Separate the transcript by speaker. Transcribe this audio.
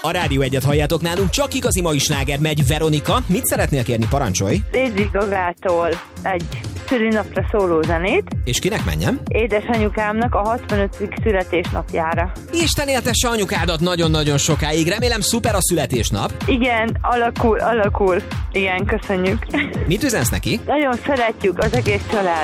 Speaker 1: A Rádió Egyet halljátok nálunk, csak igazi mai sláger megy. Veronika, mit szeretnél kérni, parancsolj?
Speaker 2: Lady Gagától egy szülinapra szóló zenét.
Speaker 1: És kinek menjen?
Speaker 2: Édesanyukámnak a 65. születésnapjára.
Speaker 1: Isten éltesse anyukádat nagyon-nagyon sokáig. Remélem szuper a születésnap.
Speaker 2: Igen, alakul. Igen, köszönjük.
Speaker 1: Mit üzensz neki?
Speaker 2: Nagyon szeretjük az egész család.